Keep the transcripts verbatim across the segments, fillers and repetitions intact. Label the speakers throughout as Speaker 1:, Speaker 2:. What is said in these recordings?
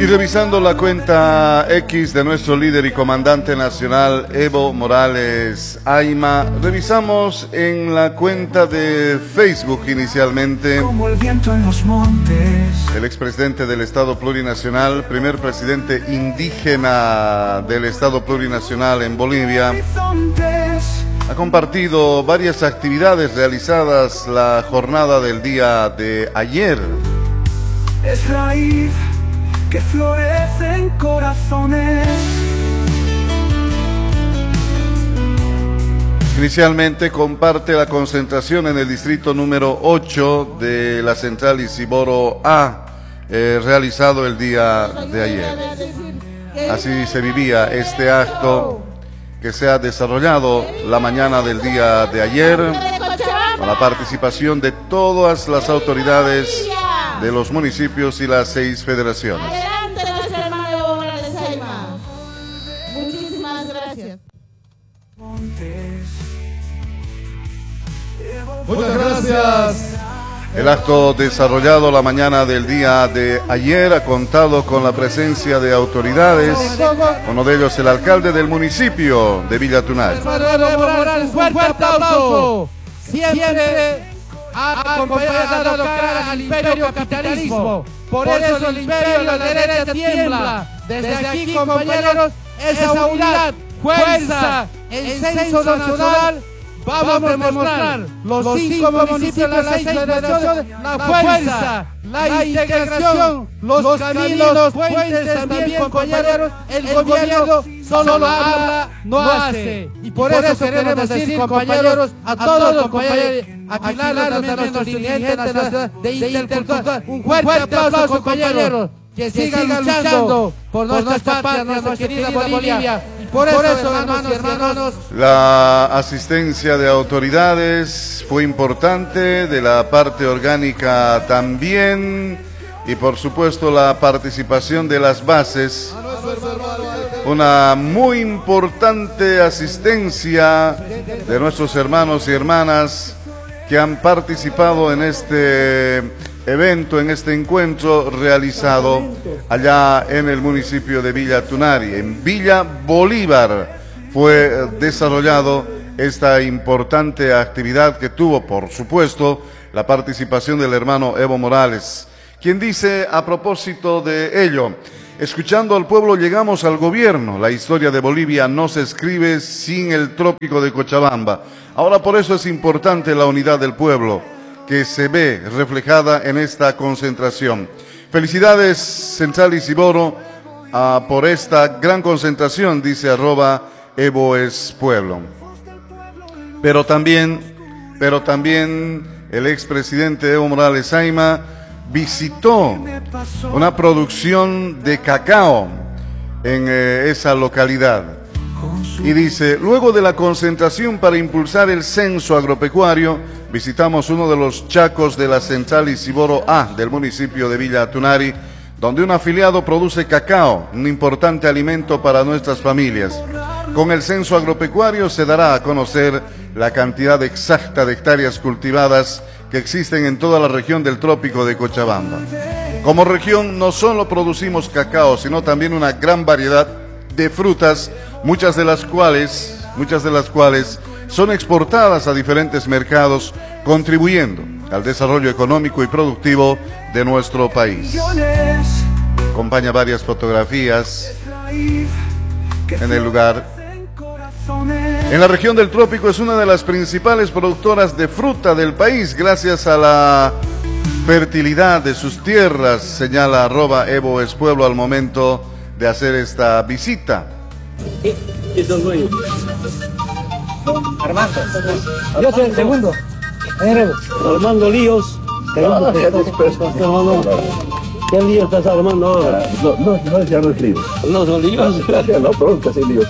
Speaker 1: Y revisando la cuenta X de nuestro líder y comandante nacional Evo Morales Ayma, revisamos en la cuenta de Facebook inicialmente
Speaker 2: como el viento en los montes.
Speaker 1: El expresidente del Estado Plurinacional, primer presidente indígena del Estado Plurinacional en Bolivia, ha compartido varias actividades realizadas la jornada del día de ayer.
Speaker 2: Es raíz que florece en corazones.
Speaker 1: Inicialmente comparte la concentración en el distrito número ocho de la central Isiboro A, eh, realizado el día de ayer. Así se vivía este acto que se ha desarrollado la mañana del día de ayer, con la participación de todas las autoridades de los municipios y las seis federaciones.
Speaker 3: Adelante, nuestro hermano Evo Morales Ayma. Muchísimas gracias.
Speaker 4: Muchas gracias.
Speaker 1: El acto desarrollado la mañana del día de ayer ha contado con la presencia de autoridades, uno de ellos el alcalde del municipio de Villa Tunari.
Speaker 4: Evo Morales, un fuerte aplauso. Siempre ha acompañado al imperio capitalismo. Por eso el imperio, la derecha tiembla. Desde aquí, compañeros, esa unidad, fuerza, el censo nacional. Vamos a demostrar los cinco municipios de las seis federaciones, la fuerza, la integración, los caminos, puentes también, compañeros. El gobierno solo habla, no hace. Y por eso queremos decir, compañeros, a todos los compañeros, aquí también a nuestros dirigentes de Intercultural, un fuerte aplauso, compañeros, que sigan luchando por nuestra patria, nuestra querida Bolivia. Por eso, hermanos y hermanos,
Speaker 1: la asistencia de autoridades fue importante, de la parte orgánica también, y por supuesto la participación de las bases. Una muy importante asistencia de nuestros hermanos y hermanas que han participado en este evento, en este encuentro realizado allá en el municipio de Villa Tunari. En Villa Bolívar fue desarrollado esta importante actividad que tuvo, por supuesto, la participación del hermano Evo Morales, quien dice a propósito de ello: escuchando al pueblo llegamos al gobierno. La historia de Bolivia no se escribe sin el trópico de Cochabamba. Ahora por eso es importante la unidad del pueblo, que se ve reflejada en esta concentración. Felicidades, Central Isiboro, uh, por esta gran concentración, dice arroba Evo es Pueblo. Pero también, pero también el expresidente Evo Morales Ayma visitó una producción de cacao en eh, esa localidad. Y dice, luego de la concentración para impulsar el censo agropecuario, visitamos uno de los chacos de la central Isiboro A del municipio de Villa Tunari, donde un afiliado produce cacao, un importante alimento para nuestras familias. Con el censo agropecuario se dará a conocer la cantidad exacta de hectáreas cultivadas que existen en toda la región del trópico de Cochabamba. Como región no solo producimos cacao, sino también una gran variedad de frutas, muchas de las cuales, muchas de las cuales son exportadas a diferentes mercados, contribuyendo al desarrollo económico y productivo de nuestro país. Acompaña varias fotografías en el lugar. En la región del trópico es una de las principales productoras de fruta del país, gracias a la fertilidad de sus tierras, señala arroba Evo es Pueblo al momento de hacer esta visita.
Speaker 5: Armando, yo soy el segundo. Armando Líos. Segundo. ¿Qué líos estás armando ahora?
Speaker 6: No, no, no, ya no es líos.
Speaker 5: ¿No son líos?
Speaker 6: No, pronto sí líos.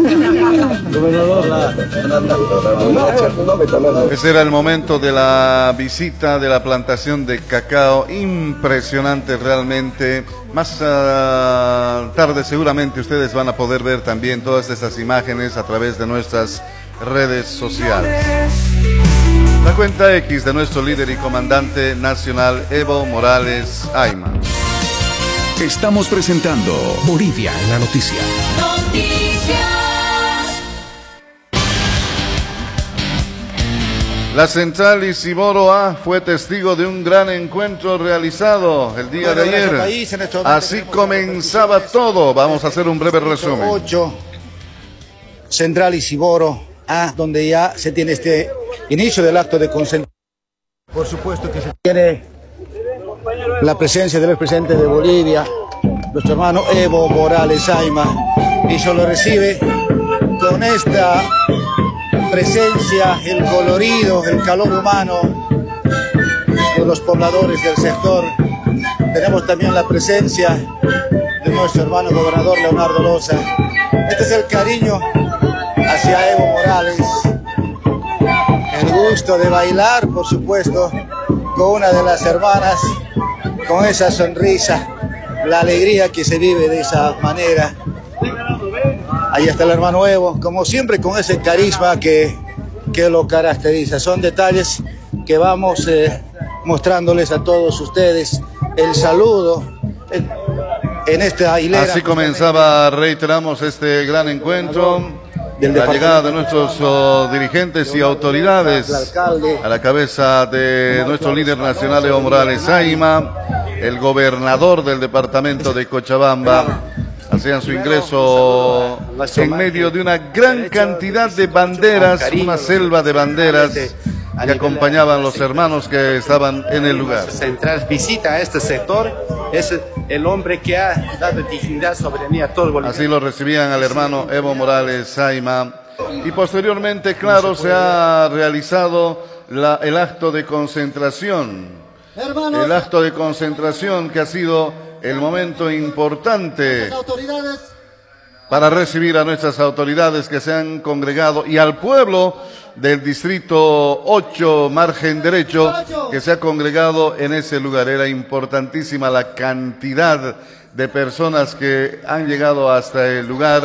Speaker 1: Ese era el momento de la visita de la plantación de cacao, impresionante realmente. Más uh, tarde seguramente ustedes van a poder ver también todas estas imágenes a través de nuestras redes sociales. La cuenta X de nuestro líder y comandante nacional Evo Morales Ayma.
Speaker 7: Estamos presentando Bolivia en la noticia.
Speaker 8: Noticias.
Speaker 1: La central Isiboro A fue testigo de un gran encuentro realizado el día de ayer. Así comenzaba todo. Vamos a hacer un breve resumen.
Speaker 9: ocho, Central Isiboro A, donde ya se tiene este inicio del acto de concentración. Por supuesto que se tiene la presencia del presidente de Bolivia, nuestro hermano Evo Morales Ayma, y se lo recibe con esta presencia, el colorido, el calor humano de los pobladores del sector. Tenemos también la presencia de nuestro hermano gobernador Leonardo Loza. Este es el cariño hacia Evo Morales, el gusto de bailar, por supuesto, con una de las hermanas, con esa sonrisa, la alegría que se vive de esa manera. Ahí está el hermano Evo, como siempre con ese carisma que, que lo caracteriza. Son detalles que vamos eh, mostrándoles a todos ustedes. El saludo en, en esta hilera.
Speaker 1: Así comenzaba, reiteramos, este gran encuentro. La llegada de nuestros oh, dirigentes y autoridades a la cabeza de nuestro líder nacional Evo Morales Ayma, el gobernador del departamento de Cochabamba. Hacían su ingreso en medio de una gran cantidad de banderas, una selva de banderas que acompañaban los hermanos que estaban en el lugar.
Speaker 10: Central visita a este sector, es el hombre que ha dado dignidad, soberanía a todo el Bolivia.
Speaker 1: Así lo recibían al hermano Evo Morales Ayma. Y posteriormente, claro, se ha realizado la, el acto de concentración. El acto de concentración que ha sido el momento importante para recibir a nuestras autoridades que se han congregado y al pueblo del distrito ocho, margen derecho, que se ha congregado en ese lugar. Era importantísima la cantidad de personas que han llegado hasta el lugar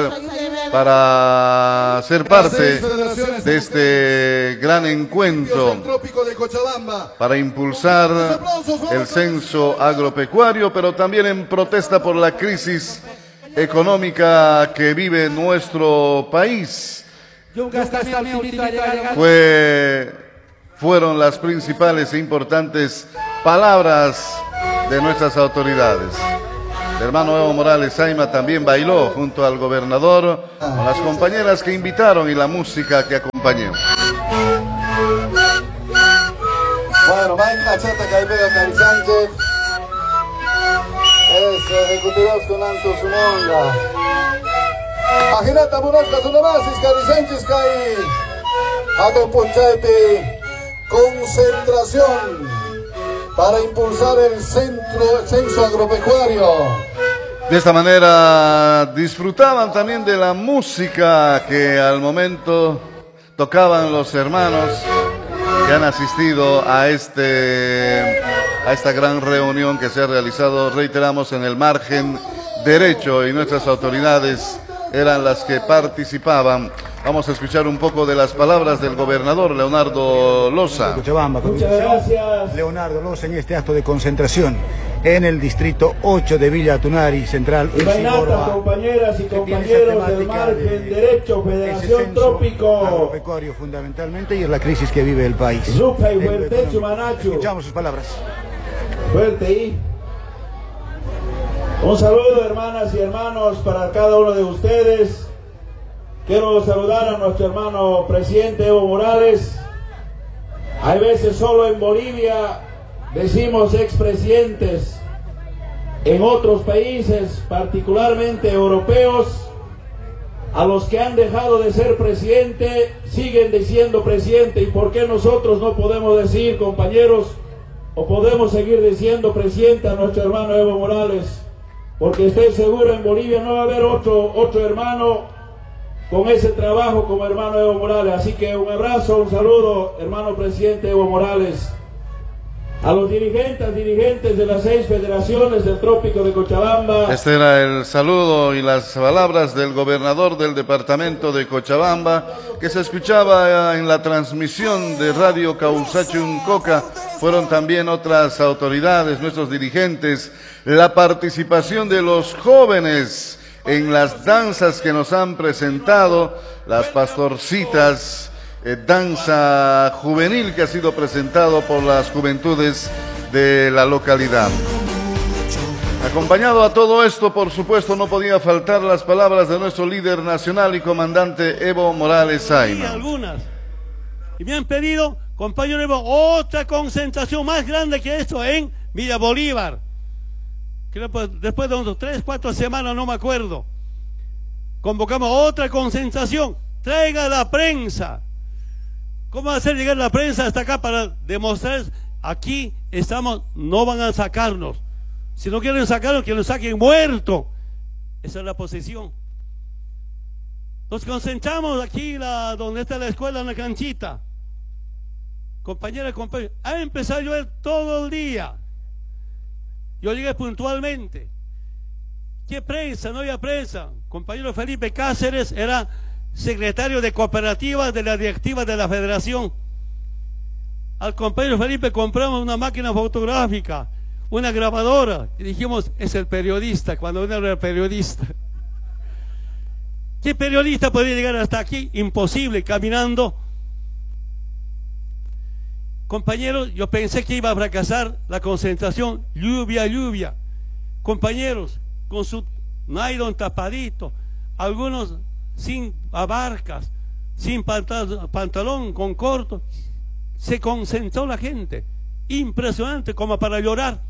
Speaker 1: para ser parte de este gran encuentro, para impulsar el censo agropecuario, pero también en protesta por la crisis económica que vive nuestro país. Fue, fueron las principales e importantes palabras de nuestras autoridades. El hermano Evo Morales Ayma también bailó junto al gobernador con las compañeras que invitaron y la música que acompañó.
Speaker 11: Bueno, Maina Chata Caipega Cari Sánchez, es ejecutivados con Anto Sumonga. Ajinata Bunosca Sunamasis Cari Sánchez Cai, Ato Punchaite, concentración para impulsar el centro, el censo agropecuario.
Speaker 1: De esta manera disfrutaban también de la música que al momento tocaban los hermanos que han asistido a, este, a esta gran reunión que se ha realizado, reiteramos, en el margen derecho, y nuestras autoridades eran las que participaban. Vamos a escuchar un poco de las palabras del gobernador Leonardo Loza.
Speaker 9: Muchas gracias. Leonardo Loza en este acto de concentración en el distrito ocho de Villa Tunari, Central
Speaker 12: Isiboro A. Compañeras y compañeros del margen de, derecho, Federación Trópico
Speaker 9: agropecuario fundamentalmente, y es la crisis que vive el país. Escuchamos sus palabras.
Speaker 12: Fuerte y un saludo, hermanas y hermanos, para cada uno de ustedes. Quiero saludar a nuestro hermano presidente Evo Morales. Hay veces solo en Bolivia decimos expresidentes. En otros países, particularmente europeos, a los que han dejado de ser presidente, siguen diciendo presidente. ¿Y por qué nosotros no podemos decir, compañeros, o podemos seguir diciendo presidente a nuestro hermano Evo Morales? Porque estoy seguro en Bolivia no va a haber otro, otro hermano con ese trabajo como hermano Evo Morales. Así que un abrazo, un saludo, hermano presidente Evo Morales. a los dirigentes, dirigentes de las seis federaciones del Trópico de Cochabamba.
Speaker 1: Este era el saludo y las palabras del gobernador del departamento de Cochabamba, que se escuchaba en la transmisión de Radio Causachun Coca. Fueron también otras autoridades, nuestros dirigentes, la participación de los jóvenes en las danzas que nos han presentado, las pastorcitas, Eh, danza juvenil que ha sido presentado por las juventudes de la localidad. Acompañado a todo esto, por supuesto, no podía faltar las palabras de nuestro líder nacional y comandante Evo Morales Zaima.
Speaker 8: Sí, algunas. Y me han pedido, compañero Evo, otra concentración más grande que esto en Villa Bolívar. Creo que después de unos tres, cuatro semanas, no me acuerdo. Convocamos otra concentración. Traiga la prensa. ¿Cómo hacer llegar la prensa hasta acá para demostrar aquí estamos, no van a sacarnos? Si no quieren sacarnos, que nos saquen muerto. Esa es la posición. Nos concentramos aquí la, donde está la escuela, en la canchita. Compañera, compañero, ha empezado a llover todo el día. Yo llegué puntualmente. ¿Qué prensa? No había prensa. Compañero Felipe Cáceres era secretario de cooperativas de la directiva de la federación. Al compañero Felipe compramos una máquina fotográfica, una grabadora, y dijimos, es el periodista, cuando uno era el periodista. ¿Qué periodista podría llegar hasta aquí? Imposible, caminando. Compañeros, yo pensé que iba a fracasar la concentración, lluvia, lluvia. Compañeros, con su nylon tapadito, algunos sin abarcas, sin pantalón, pantalón con corto, se concentró la gente, impresionante, como para llorar.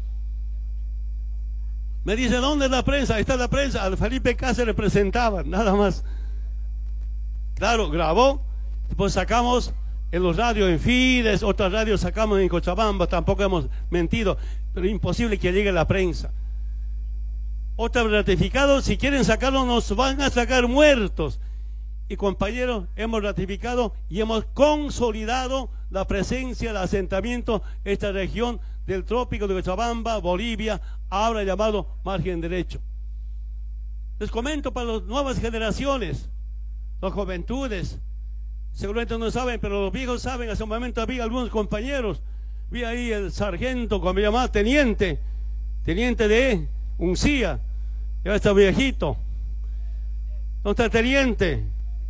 Speaker 8: Me dice, ¿dónde es la prensa? Ahí está la prensa. Al Felipe Cáceres presentaban, nada más. Claro, grabó, después sacamos en los radios, en Fides, otras radios sacamos en Cochabamba, tampoco hemos mentido, pero imposible que llegue la prensa. Otra ratificado, si quieren sacarlo nos van a sacar muertos. Y compañeros, hemos ratificado y hemos consolidado la presencia, el asentamiento en esta región del Trópico de Cochabamba, Bolivia, ahora llamado margen derecho. Les comento para las nuevas generaciones, las juventudes, seguramente no saben, pero los viejos saben. Hace un momento había algunos compañeros, vi ahí el sargento, como me llamaba, teniente, teniente de Uncía, ya está viejito. ¿Dónde está el teniente?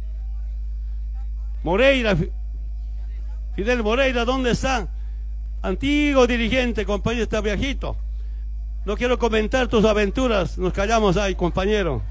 Speaker 8: Moreira, Fidel Moreira, ¿dónde está? Antiguo dirigente, compañero, está viejito. No quiero comentar tus aventuras, nos callamos ahí, compañero.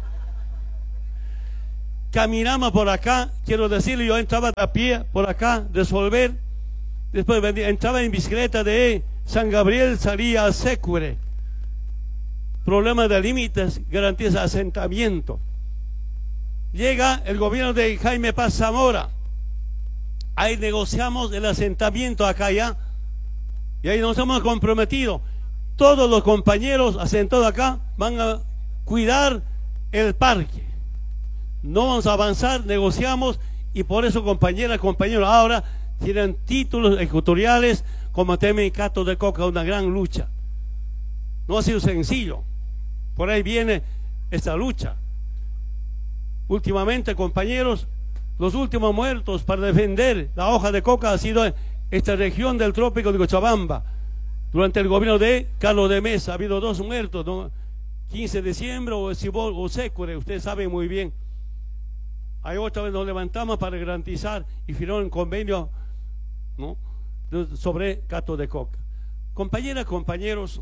Speaker 8: Caminamos por acá, quiero decirle, yo entraba a pie por acá, resolver. Después venía, entraba en bicicleta de San Gabriel, salía a Secure. Problemas de límites, garantías de asentamiento. Llega el gobierno de Jaime Paz Zamora. Ahí negociamos el asentamiento acá ya. Y ahí nos hemos comprometido. Todos los compañeros asentados acá van a cuidar el parque. No vamos a avanzar, negociamos, y por eso, compañeras, compañeros, ahora tienen títulos ejecutoriales como Temen Cato de Coca, una gran lucha. No ha sido sencillo. Por ahí viene esta lucha. Últimamente, compañeros, los últimos muertos para defender la hoja de coca ha sido esta región del Trópico de Cochabamba. Durante el gobierno de Carlos de Mesa ha habido dos muertos, ¿no? quince de diciembre o Cibol o Secure, ustedes saben muy bien. Ahí otra vez nos levantamos para garantizar y firmar un convenio, ¿no?, sobre Cato de Coca. Compañeras, compañeros,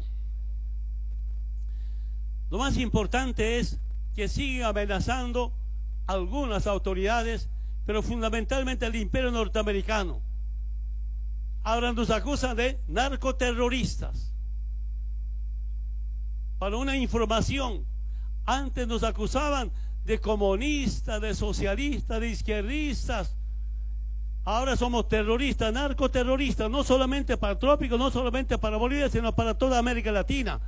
Speaker 8: lo más importante es que siguen amenazando algunas autoridades, pero fundamentalmente el imperio norteamericano. Ahora nos acusan de narcoterroristas. Para una información, antes nos acusaban de comunistas, de socialistas, de izquierdistas. Ahora somos terroristas, narcoterroristas, no solamente para el trópico, no solamente para Bolivia, sino para toda América Latina.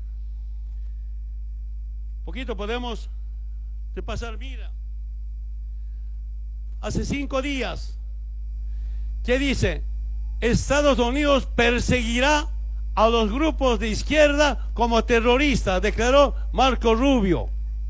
Speaker 8: Poquito podemos repasar, mira. Hace cinco días, ¿qué dice? Estados Unidos perseguirá a los grupos de izquierda como terroristas, declaró Marco Rubio.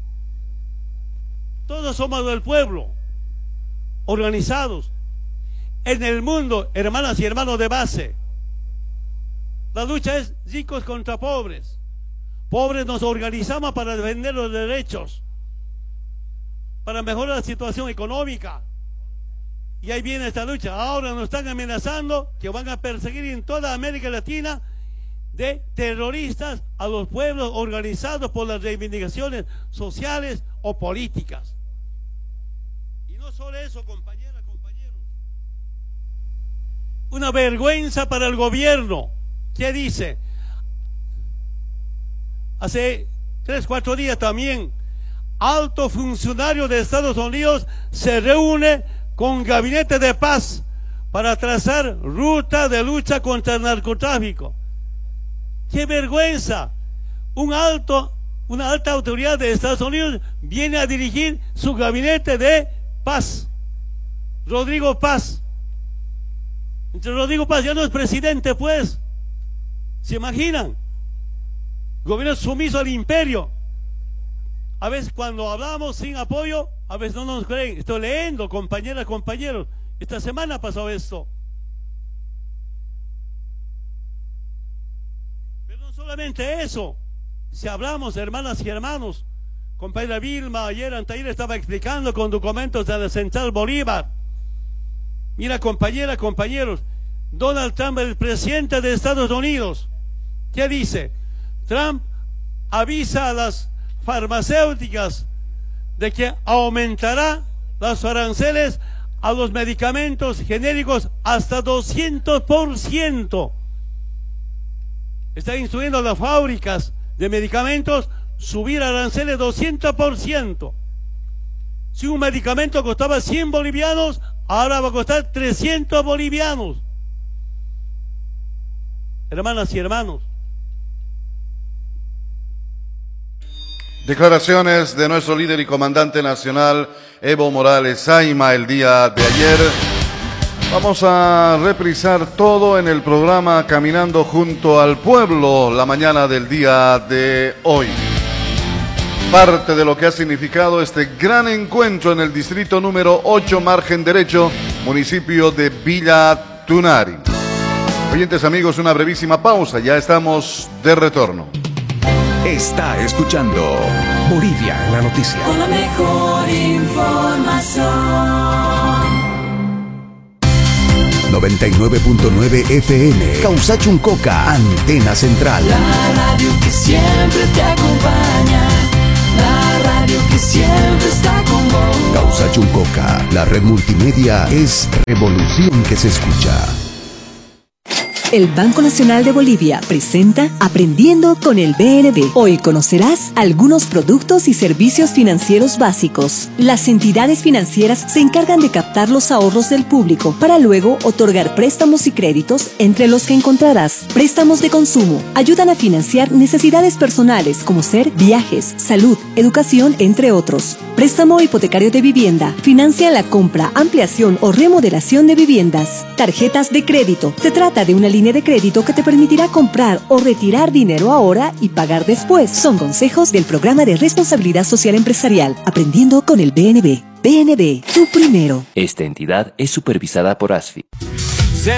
Speaker 8: Todos somos del pueblo, organizados. En el mundo, hermanas y hermanos de base, la lucha es ricos contra pobres. Pobres nos organizamos para defender los derechos, para mejorar la situación económica. Y ahí viene esta lucha. Ahora nos están amenazando que van a perseguir en toda América Latina de terroristas a los pueblos organizados por las reivindicaciones sociales o políticas. Y no solo eso, compañeras, compañeros. Una vergüenza para el gobierno. ¿Qué dice? Hace tres, cuatro días también, alto funcionario de Estados Unidos se reúne con gabinete de paz para trazar ruta de lucha contra el narcotráfico. ¡Qué vergüenza! Un alto, una alta autoridad de Estados Unidos viene a dirigir su gabinete de paz. Rodrigo Paz. Entre Rodrigo Paz ya no es presidente, pues. ¿Se imaginan? Gobierno sumiso al imperio. A veces cuando hablamos sin apoyo, a veces no nos creen. Estoy leyendo, compañeras, compañeros. Esta semana pasó esto. Pero no solamente eso. Si hablamos, hermanas y hermanos, compañera Vilma, ayer Antair estaba explicando con documentos de la Central Bolívar. Mira, compañeras, compañeros, Donald Trump, el presidente de Estados Unidos, ¿qué dice? Trump avisa a las farmacéuticas de que aumentará los aranceles a los medicamentos genéricos hasta doscientos por ciento. Está instruyendo a las fábricas de medicamentos subir aranceles doscientos por ciento. Si un medicamento costaba cien bolivianos, ahora va a costar trescientos bolivianos. Hermanas y hermanos,
Speaker 1: declaraciones de nuestro líder y comandante nacional, Evo Morales Saima, el día de ayer. Vamos a reprisar todo en el programa Caminando junto al Pueblo, la mañana del día de hoy. Parte de lo que ha significado este gran encuentro en el distrito número ocho, margen derecho, municipio de Villa Tunari. Oyentes amigos, una brevísima pausa, ya estamos de retorno.
Speaker 7: Está escuchando Bolivia en la noticia.
Speaker 2: Con la mejor información.
Speaker 7: noventa y nueve punto nueve F M, Causachuncoca, antena central.
Speaker 2: La radio que siempre te acompaña. La radio que siempre está con vos.
Speaker 7: Causachuncoca, la red multimedia es revolución que se escucha.
Speaker 13: El Banco Nacional de Bolivia presenta Aprendiendo con el B N B. Hoy conocerás algunos productos y servicios financieros básicos. Las entidades financieras se encargan de captar los ahorros del público para luego otorgar préstamos y créditos, entre los que encontrarás préstamos de consumo. Ayudan a financiar necesidades personales como ser viajes, salud, educación, entre otros. Préstamo hipotecario de vivienda. Financia la compra, ampliación o remodelación de viviendas. Tarjetas de crédito. Se trata de una línea de crédito que te permitirá comprar o retirar dinero ahora y pagar después. Son consejos del Programa de Responsabilidad Social Empresarial. Aprendiendo con el B N B. B N B, tú primero.
Speaker 14: Esta entidad es supervisada por A S F I.